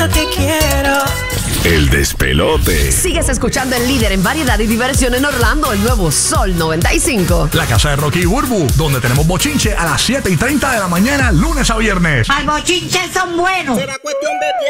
yo te quiero. El despelote. Sigues escuchando el líder en variedad y diversión en Orlando, el nuevo Sol 95. La casa de Rocky y Burbu, donde tenemos bochinche a las 7:30 de la mañana, lunes a viernes. Al bochinche son buenos. Será cuestión de tiempo.